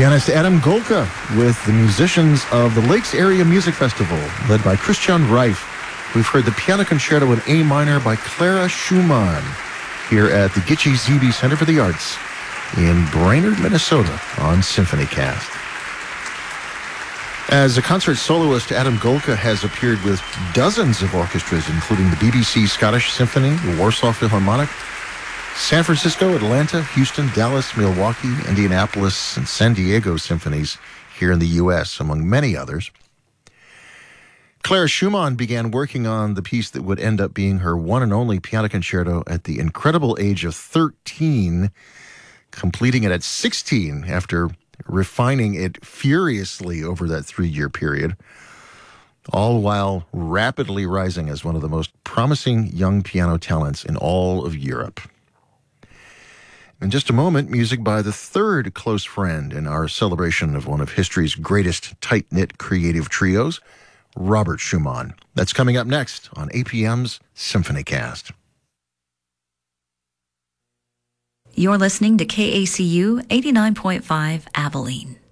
Pianist Adam Golka with the musicians of the Lakes Area Music Festival, led by Christian Reif. We've heard the Piano Concerto in A minor by Clara Schumann here at the Gitche Zebe Center for the Arts in Brainerd, Minnesota on SymphonyCast. As a concert soloist, Adam Golka has appeared with dozens of orchestras, including the BBC Scottish Symphony, the Warsaw Philharmonic, San Francisco, Atlanta, Houston, Dallas, Milwaukee, Indianapolis, and San Diego symphonies here in the U.S., among many others. Clara Schumann began working on the piece that would end up being her one and only piano concerto at the incredible age of 13, completing it at 16 after refining it furiously over that 3-year period, all while rapidly rising as one of the most promising young piano talents in all of Europe. In just a moment, music by the third close friend in our celebration of one of history's greatest tight-knit creative trios, Robert Schumann. That's coming up next on APM's SymphonyCast. You're listening to KACU 89.5 Abilene.